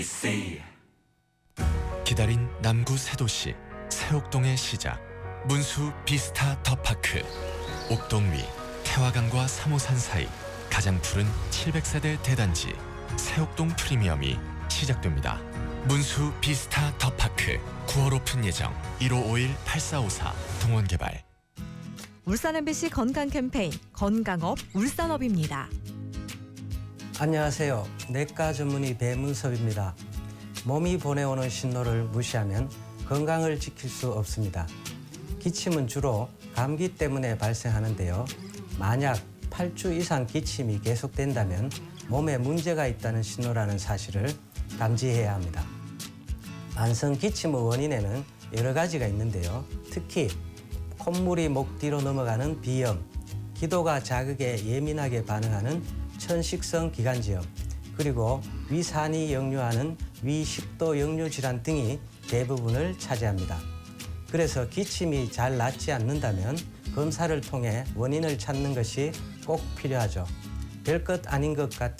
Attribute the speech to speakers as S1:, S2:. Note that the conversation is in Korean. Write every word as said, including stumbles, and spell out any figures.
S1: 기다린 남구 새도시 새옥동의 시작, 문수 비스타 더파크. 옥동 위 태화강과 삼호산 사이 가장 푸른 칠백 세대 대단지 새옥동 프리미엄이 시작됩니다. 문수 비스타 더파크 구월 오픈 예정. 일오오일 팔사오사 동원개발.
S2: 울산 엠비씨 건강 캠페인 건강업 울산업입니다.
S3: 안녕하세요. 내과 전문의 배문섭입니다. 몸이 보내오는 신호를 무시하면 건강을 지킬 수 없습니다. 기침은 주로 감기 때문에 발생하는데요. 만약 팔 주 이상 기침이 계속된다면 몸에 문제가 있다는 신호라는 사실을 감지해야 합니다. 만성 기침의 원인에는 여러 가지가 있는데요. 특히 콧물이 목 뒤로 넘어가는 비염, 기도가 자극에 예민하게 반응하는 천식성 기관지염, 그리고 위산이 역류하는 위식도 역류 질환 등이 대부분을 차지합니다. 그래서 기침이 잘 낫지 않는다면 검사를 통해 원인을 찾는 것이 꼭 필요하죠. 별것 아닌 것 같은